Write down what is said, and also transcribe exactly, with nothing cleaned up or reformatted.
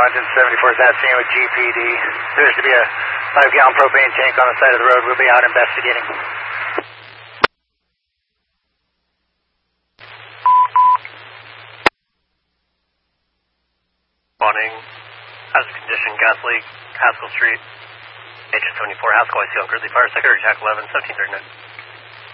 engine seventy-four is at scene with G P D. There appears to be a five gallon propane tank on the side of the road. We'll be out investigating. Morning. Hazard condition, gas leak, Haskell Street. Agent seventy-four, Haskell, I C on Grizzly Fire, Secretary Jack eleven, seventeen thirty-nine.